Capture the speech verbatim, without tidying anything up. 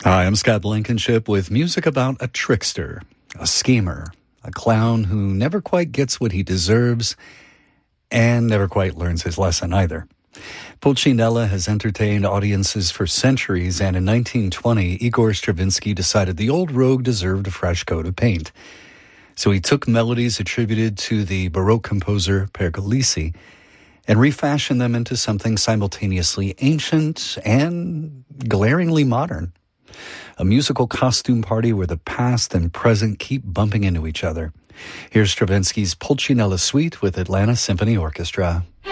Hi, I'm Scott Blankenship with music about a trickster, a schemer, a clown who never quite gets what he deserves and never quite learns his lesson either. Pulcinella has entertained audiences for centuries, and in nineteen twenty, Igor Stravinsky decided the old rogue deserved a fresh coat of paint. So he took melodies attributed to the Baroque composer Pergolesi and refashioned them into something simultaneously ancient and glaringly modern. A musical costume party where the past and present keep bumping into each other. Here's Stravinsky's Pulcinella Suite with Atlanta Symphony Orchestra.